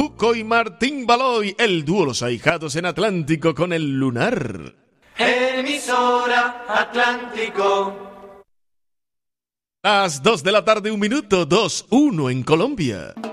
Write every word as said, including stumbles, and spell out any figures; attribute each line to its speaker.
Speaker 1: Cuco y Martín Baloy, el dúo Los Ahijados en Atlántico con el Lunar.
Speaker 2: Emisora Atlántico.
Speaker 1: Las dos de la tarde, un minuto, dos, uno en Colombia.